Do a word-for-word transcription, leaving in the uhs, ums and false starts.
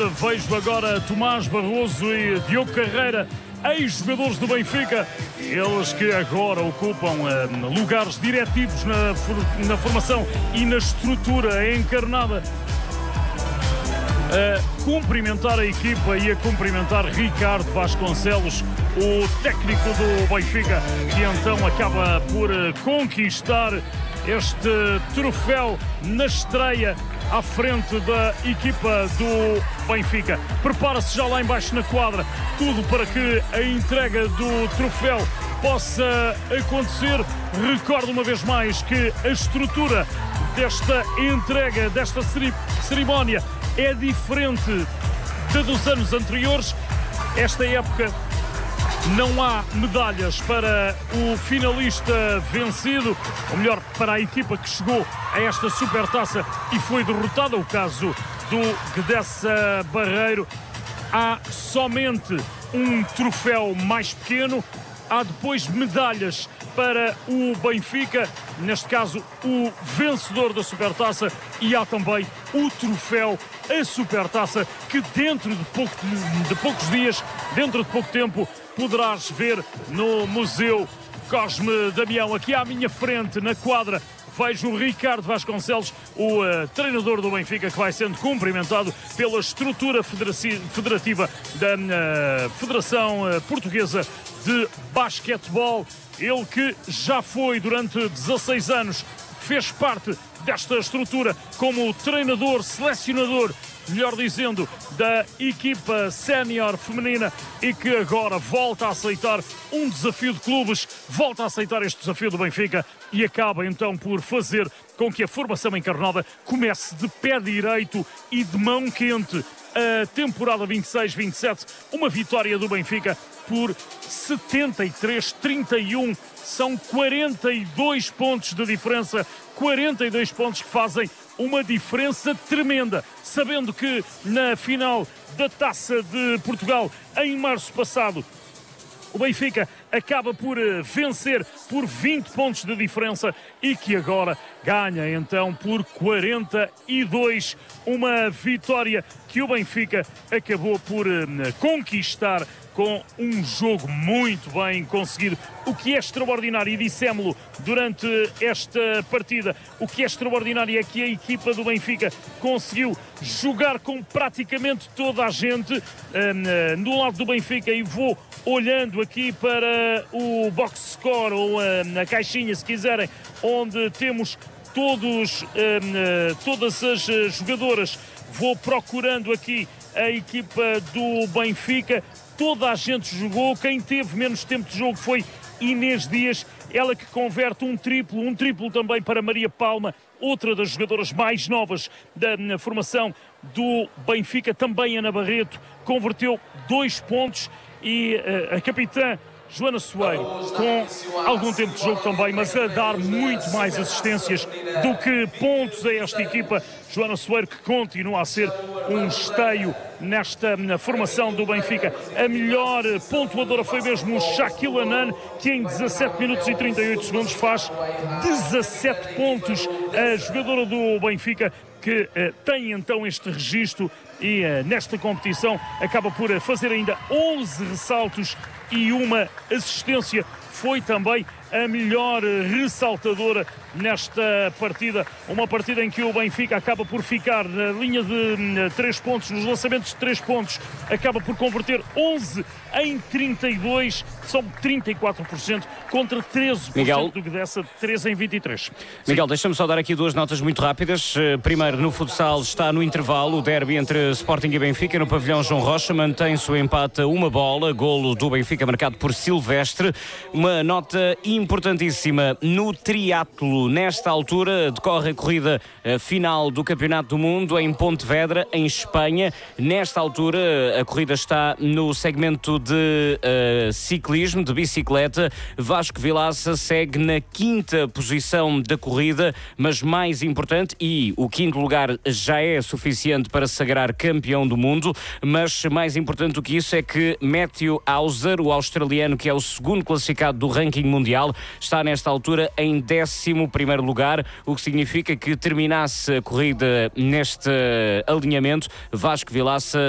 vejo agora Tomás Barroso e Diogo Carreira, ex-jogadores do Benfica, eles que agora ocupam uh, lugares diretivos na, na formação e na estrutura encarnada. A cumprimentar a equipa e a cumprimentar Ricardo Vasconcelos, o técnico do Benfica, que então acaba por conquistar este troféu na estreia à frente da equipa do Benfica. Prepara-se já lá embaixo na quadra, tudo para que a entrega do troféu possa acontecer. Recordo uma vez mais que a estrutura desta entrega, desta cerimónia, é diferente da dos anos anteriores. Esta época não há medalhas para o finalista vencido, ou melhor, para a equipa que chegou a esta supertaça e foi derrotada, o caso do Guedeça Barreiro. Há somente um troféu mais pequeno, há depois medalhas para o Benfica, neste caso o vencedor da supertaça, e há também o troféu, a supertaça, que dentro de, pouco, de poucos dias, dentro de pouco tempo, poderás ver no Museu Cosme Damião. Aqui à minha frente, na quadra, vejo o Ricardo Vasconcelos, o uh, treinador do Benfica, que vai sendo cumprimentado pela estrutura federativa da uh, Federação uh, Portuguesa de Basquetebol. Ele que já foi durante dezasseis anos, fez parte desta estrutura como treinador, selecionador, melhor dizendo, da equipa sénior feminina, e que agora volta a aceitar um desafio de clubes, volta a aceitar este desafio do Benfica e acaba então por fazer com que a formação encarnada comece de pé direito e de mão quente a temporada vinte e seis vinte e sete, uma vitória do Benfica por setenta e três a trinta e um, são quarenta e dois pontos de diferença, quarenta e dois pontos que fazem uma diferença tremenda, sabendo que na final da Taça de Portugal, em março passado, o Benfica acaba por vencer por vinte pontos de diferença e que agora ganha então por quarenta e dois, uma vitória que o Benfica acabou por conquistar com um jogo muito bem conseguido. O que é extraordinário, e dissemos-lo durante esta partida, o que é extraordinário é que a equipa do Benfica conseguiu jogar com praticamente toda a gente uh, no lado do Benfica, e vou olhando aqui para o box score, ou uh, na caixinha, se quiserem, onde temos todos, uh, uh, todas as uh, jogadoras. Vou procurando aqui a equipa do Benfica. Toda a gente jogou. Quem teve menos tempo de jogo foi Inês Dias, ela que converte um triplo, um triplo também para Maria Palma, outra das jogadoras mais novas da formação do Benfica. Também Ana Barreto converteu dois pontos, e uh, a capitã Joana Soeiro, com algum tempo de jogo também, mas a dar muito mais assistências do que pontos a esta equipa. Joana Soeiro, que continua a ser um esteio nesta na formação do Benfica. A melhor pontuadora foi mesmo o Shaquille Anan, que em dezassete minutos e trinta e oito segundos faz dezassete pontos. A jogadora do Benfica, que uh, tem então este registro, e uh, nesta competição acaba por fazer ainda onze ressaltos e uma assistência. Foi também a melhor ressaltadora nesta partida, uma partida em que o Benfica acaba por ficar na linha de três pontos, nos lançamentos de três pontos, acaba por converter onze em trinta e dois, são trinta e quatro por cento contra treze por cento Miguel, do que dessa, treze em vinte e três. Miguel, deixa-me só dar aqui duas notas muito rápidas. Primeiro, no futsal está no intervalo o derby entre Sporting e Benfica no pavilhão João Rocha, mantém-se o empate a uma bola, golo do Benfica marcado por Silvestre. Uma nota importantíssima no triatlo. Nesta altura decorre a corrida final do Campeonato do Mundo em Pontevedra, em Espanha. Nesta altura a corrida está no segmento de uh, ciclismo, de bicicleta. Vasco Vilaça segue na quinta posição da corrida, mas mais importante, e o quinto lugar já é suficiente para se sagrar campeão do mundo, mas mais importante do que isso é que Matthew Hauser, o australiano, que é o segundo classificado do ranking mundial, está nesta altura em décimo primeiro lugar, o que significa que terminasse a corrida neste alinhamento, Vasco Vilaça